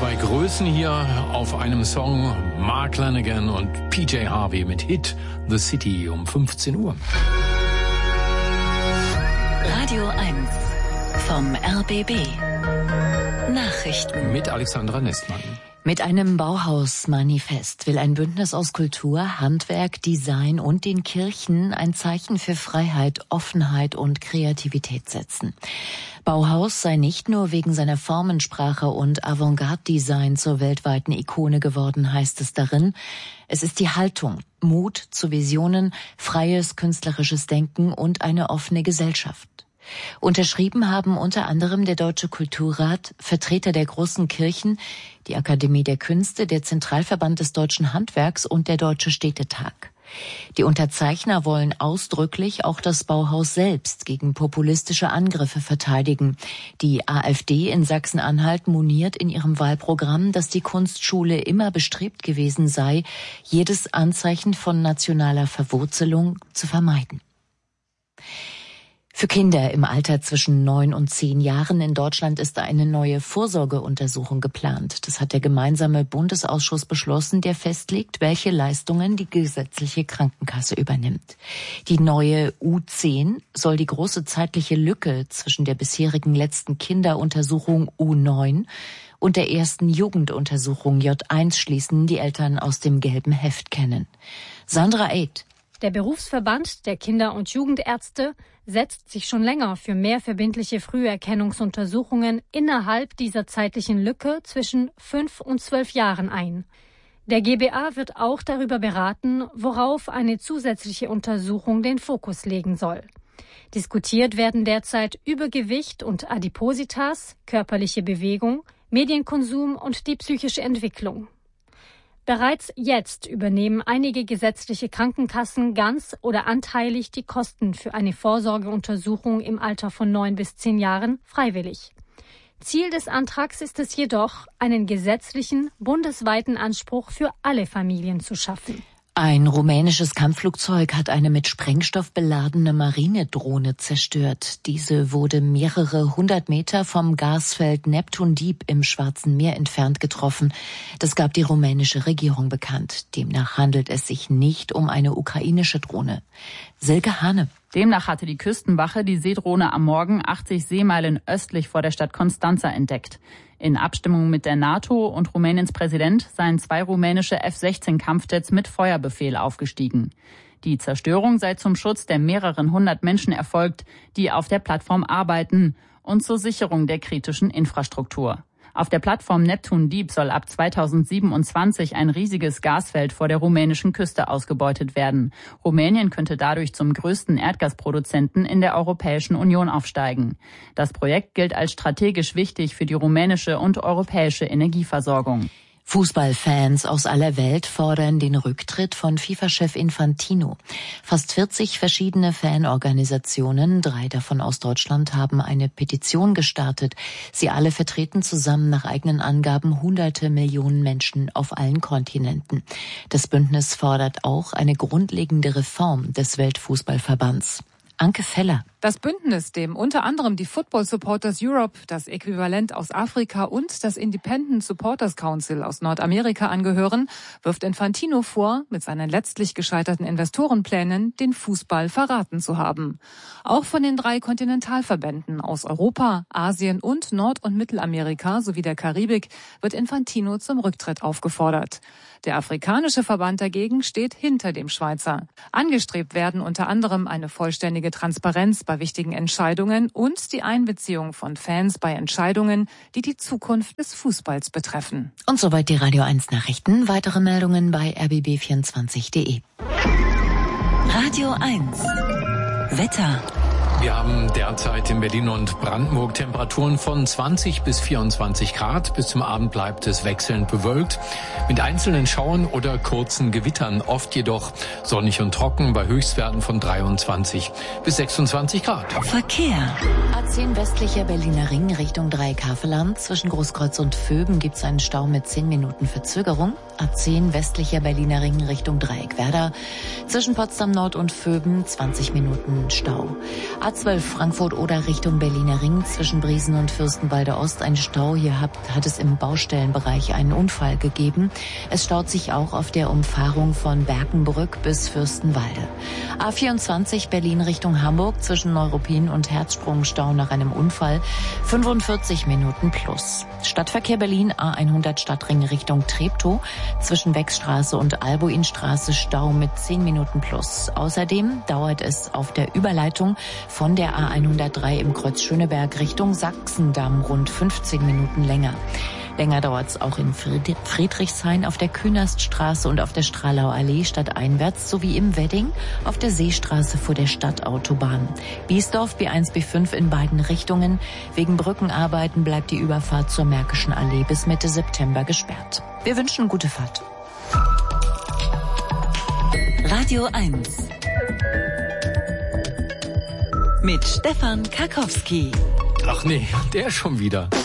Zwei Größen hier auf einem Song, Mark Lanegan und PJ Harvey mit Hit The City um 15 Uhr. Radio 1 vom RBB. Nachrichten mit Alexandra Nestmann. Mit einem Bauhaus-Manifest will ein Bündnis aus Kultur, Handwerk, Design und den Kirchen ein Zeichen für Freiheit, Offenheit und Kreativität setzen. Bauhaus sei nicht nur wegen seiner Formensprache und Avantgarde-Design zur weltweiten Ikone geworden, heißt es darin. Es ist die Haltung, Mut zu Visionen, freies künstlerisches Denken und eine offene Gesellschaft. Unterschrieben haben unter anderem der Deutsche Kulturrat, Vertreter der großen Kirchen, die Akademie der Künste, der Zentralverband des Deutschen Handwerks und der Deutsche Städtetag. Die Unterzeichner wollen ausdrücklich auch das Bauhaus selbst gegen populistische Angriffe verteidigen. Die AfD in Sachsen-Anhalt moniert in ihrem Wahlprogramm, dass die Kunstschule immer bestrebt gewesen sei, jedes Anzeichen von nationaler Verwurzelung zu vermeiden. Für Kinder im Alter zwischen 9 und 10 Jahren in Deutschland ist eine neue Vorsorgeuntersuchung geplant. Das hat der gemeinsame Bundesausschuss beschlossen, der festlegt, welche Leistungen die gesetzliche Krankenkasse übernimmt. Die neue U10 soll die große zeitliche Lücke zwischen der bisherigen letzten Kinderuntersuchung U9 und der ersten Jugenduntersuchung J1 schließen, die Eltern aus dem gelben Heft kennen. Sandra Eid. Der Berufsverband der Kinder- und Jugendärzte setzt sich schon länger für mehr verbindliche Früherkennungsuntersuchungen innerhalb dieser zeitlichen Lücke zwischen 5 und 12 Jahren ein. Der GBA wird auch darüber beraten, worauf eine zusätzliche Untersuchung den Fokus legen soll. Diskutiert werden derzeit Übergewicht und Adipositas, körperliche Bewegung, Medienkonsum und die psychische Entwicklung. Bereits jetzt übernehmen einige gesetzliche Krankenkassen ganz oder anteilig die Kosten für eine Vorsorgeuntersuchung im Alter von 9 bis 10 Jahren freiwillig. Ziel des Antrags ist es jedoch, einen gesetzlichen, bundesweiten Anspruch für alle Familien zu schaffen. Ein rumänisches Kampfflugzeug hat eine mit Sprengstoff beladene Marinedrohne zerstört. Diese wurde mehrere 100 Meter vom Gasfeld Neptun Deep im Schwarzen Meer entfernt getroffen. Das gab die rumänische Regierung bekannt. Demnach handelt es sich nicht um eine ukrainische Drohne. Silke Hane. Demnach hatte die Küstenwache die Seedrohne am Morgen 80 Seemeilen östlich vor der Stadt Constanța entdeckt. In Abstimmung mit der NATO und Rumäniens Präsident seien 2 rumänische F-16-Kampfjets mit Feuerbefehl aufgestiegen. Die Zerstörung sei zum Schutz der mehreren 100 Menschen erfolgt, die auf der Plattform arbeiten und zur Sicherung der kritischen Infrastruktur. Auf der Plattform Neptun Deep soll ab 2027 ein riesiges Gasfeld vor der rumänischen Küste ausgebeutet werden. Rumänien könnte dadurch zum größten Erdgasproduzenten in der Europäischen Union aufsteigen. Das Projekt gilt als strategisch wichtig für die rumänische und europäische Energieversorgung. Fußballfans aus aller Welt fordern den Rücktritt von FIFA-Chef Infantino. Fast 40 verschiedene Fanorganisationen, 3 davon aus Deutschland, haben eine Petition gestartet. Sie alle vertreten zusammen nach eigenen Angaben hunderte Millionen Menschen auf allen Kontinenten. Das Bündnis fordert auch eine grundlegende Reform des Weltfußballverbands. Anke Feller. Das Bündnis, dem unter anderem die Football Supporters Europe, das Äquivalent aus Afrika und das Independent Supporters Council aus Nordamerika angehören, wirft Infantino vor, mit seinen letztlich gescheiterten Investorenplänen den Fußball verraten zu haben. Auch von den 3 Kontinentalverbänden aus Europa, Asien und Nord- und Mittelamerika sowie der Karibik wird Infantino zum Rücktritt aufgefordert. Der afrikanische Verband dagegen steht hinter dem Schweizer. Angestrebt werden unter anderem eine vollständige Transparenz bei wichtigen Entscheidungen und die Einbeziehung von Fans bei Entscheidungen, die die Zukunft des Fußballs betreffen. Und soweit die Radio 1 Nachrichten. Weitere Meldungen bei rbb24.de. Radio 1 Wetter. Wir haben derzeit in Berlin und Brandenburg Temperaturen von 20 bis 24 Grad. Bis zum Abend bleibt es wechselnd bewölkt mit einzelnen Schauern oder kurzen Gewittern. Oft jedoch sonnig und trocken bei Höchstwerten von 23 bis 26 Grad. Verkehr. A10 westlicher Berliner Ring Richtung Dreieck-Havelland. Zwischen Großkreuz und Vöben gibt es einen Stau mit 10 Minuten Verzögerung. A10 westlicher Berliner Ring Richtung Dreieck-Werder. Zwischen Potsdam Nord und Vöben 20 Minuten Stau. A12 Frankfurt oder Richtung Berliner Ring zwischen Briesen und Fürstenwalde Ost ein Stau. Hier hat es im Baustellenbereich einen Unfall gegeben. Es staut sich auch auf der Umfahrung von Berkenbrück bis Fürstenwalde. A24 Berlin Richtung Hamburg zwischen Neuruppin und Herzsprung Stau nach einem Unfall. 45 Minuten plus. Stadtverkehr Berlin A100 Stadtring Richtung Treptow zwischen Beckstraße und Albuinstraße Stau mit 10 Minuten plus. Außerdem dauert es auf der Überleitung von der A103 im Kreuz Schöneberg Richtung Sachsendamm rund 15 Minuten länger. Länger dauert es auch in Friedrichshain auf der Künaststraße und auf der Strahlau Allee stadteinwärts sowie im Wedding auf der Seestraße vor der Stadtautobahn. Biesdorf B1, B5 in beiden Richtungen. Wegen Brückenarbeiten bleibt die Überfahrt zur Märkischen Allee bis Mitte September gesperrt. Wir wünschen gute Fahrt. Radio 1 mit Stefan Karkowski. Ach nee, der schon wieder.